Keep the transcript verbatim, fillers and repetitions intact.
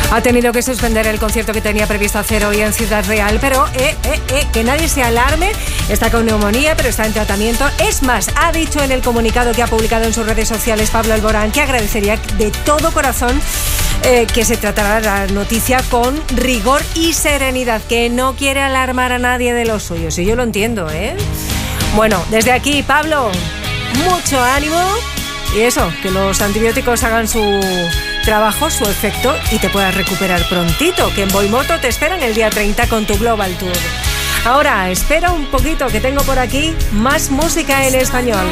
Ha tenido que suspender el concierto que tenía previsto hacer hoy en Ciudad Real, pero eh, eh, eh, que nadie se alarme. Está con neumonía, pero está en tratamiento. Es más, ha dicho en el comunicado que ha publicado en sus redes sociales Pablo Alborán que agradecería de todo corazón eh, que se tratara la noticia con rigor y serenidad, que no quiere alarmar a nadie de los suyos. Y yo lo entiendo, ¿eh? Bueno, desde aquí, Pablo, mucho ánimo y eso, que los antibióticos hagan su trabajo, su efecto y te puedas recuperar prontito, que en Boimoto te esperan el día treinta con tu Global Tour. Ahora, espera un poquito que tengo por aquí más música en español.